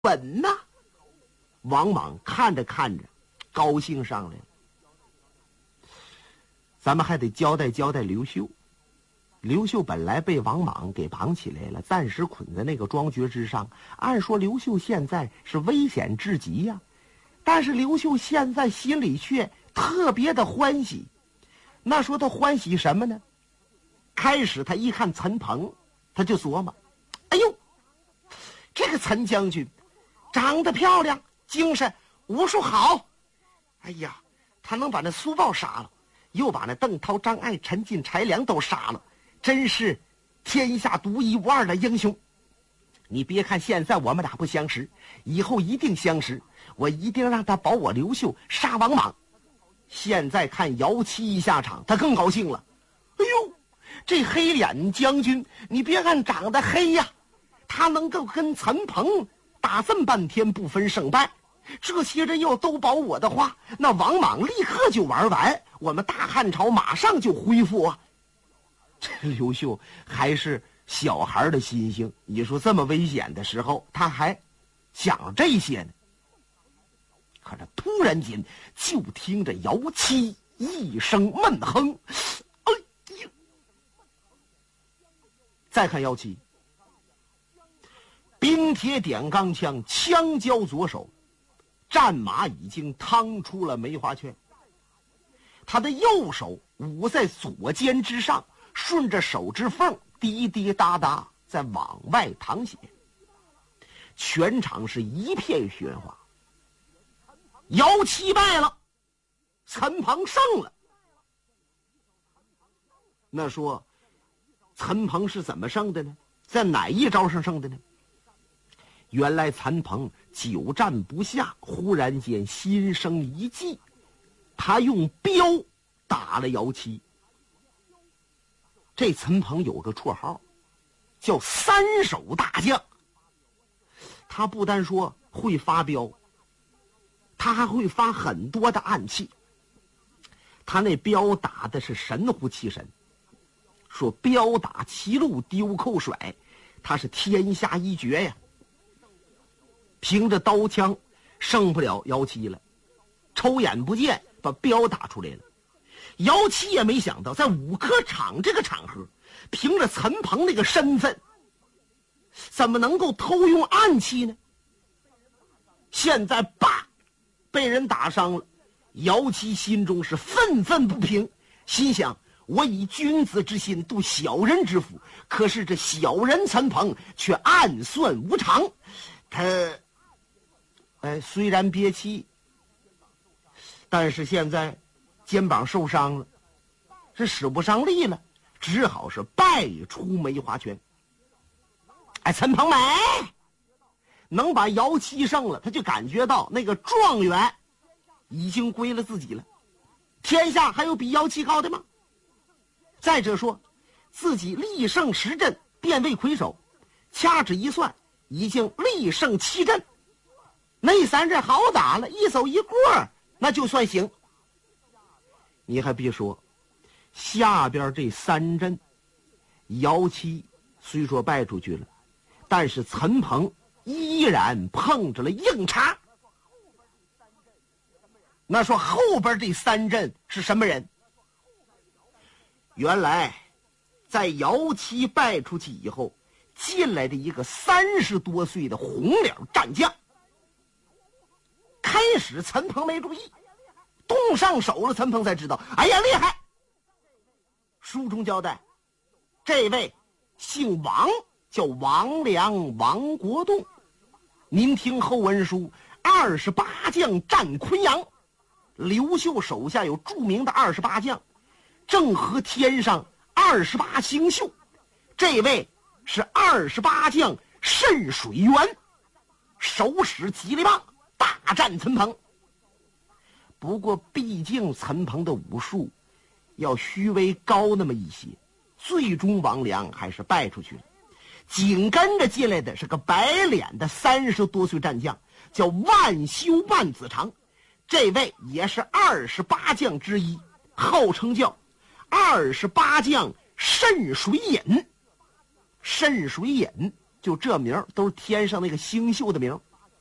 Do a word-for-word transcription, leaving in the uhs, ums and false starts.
稳呐！王莽看着看着，高兴上来了。咱们还得交代交代刘秀。刘秀本来被王莽给绑起来了，暂时捆在那个庄爵之上。按说刘秀现在是危险至极呀、啊，但是刘秀现在心里却特别的欢喜。那说他欢喜什么呢？开始他一看陈鹏，他就琢磨：哎呦，这个陈将军长得漂亮，精神，武术好。哎呀，他能把那苏豹杀了，又把那邓涛、张爱、陈进、柴良都杀了，真是天下独一无二的英雄。你别看现在我们俩不相识，以后一定相识。我一定让他保我刘秀杀王莽。现在看姚七一下场，他更高兴了。哎呦，这黑脸将军，你别看长得黑呀，他能够跟陈鹏打这么半天不分胜败。这些人要都保我的话，那王莽立刻就玩完，我们大汉朝马上就恢复啊！这刘秀还是小孩的心性，你说这么危险的时候，他还想这些呢。可是突然间，就听着姚七一声闷哼，哎呀！再看姚七，冰铁点钢枪，枪交左手，战马已经趟出了梅花圈。他的右手捂在左肩之上，顺着手指缝滴滴答答在往外淌血。全场是一片喧哗。姚七败了，陈鹏胜了。那说陈鹏是怎么胜的呢？在哪一招上胜的呢？原来陈鹏久战不下，忽然间心生一计，他用镖打了姚七。这陈鹏有个绰号叫三手大将，他不单说会发镖，他还会发很多的暗器。他那镖打的是神乎其神，说镖打齐路丢扣甩，他是天下一绝呀。凭着刀枪胜不了姚七了，抽眼不见把镖打出来了。姚七也没想到，在五科场这个场合，凭着陈鹏那个身份，怎么能够偷用暗器呢？现在叭被人打伤了，姚七心中是愤愤不平，心想：我以君子之心度小人之腹，可是这小人陈鹏却暗算无常。他，哎，虽然憋气，但是现在肩膀受伤了，是使不上力了，只好是败出梅花圈。哎，陈鹏没能把姚七胜了，他就感觉到那个状元已经归了自己了。天下还有比姚七高的吗？再者说，自己力胜十阵，便为魁首，掐指一算，已经力胜七阵。那三阵好打了，一走一过，那就算行。你还别说，下边这三阵，姚七虽说败出去了，但是陈鹏依然碰着了硬茬。那说后边这三阵是什么人？原来在姚七败出去以后，进来的一个三十多岁的红脸战将。开始陈鹏没注意，动上手了，陈鹏才知道，哎呀，厉害！书中交代，这位姓王，叫王良，王国栋。您听后文书，二十八将战昆阳。刘秀手下有著名的二十八将，正和天上二十八星宿。这位是二十八将慎水源，手使吉利棒大战陈鹏。不过毕竟陈鹏的武术要虚微高那么一些，最终王良还是败出去了。紧跟着进来的是个白脸的三十多岁战将，叫万修万子长。这位也是二十八将之一，号称叫二十八将慎水隐。慎水隐就这名都是天上那个星宿的名。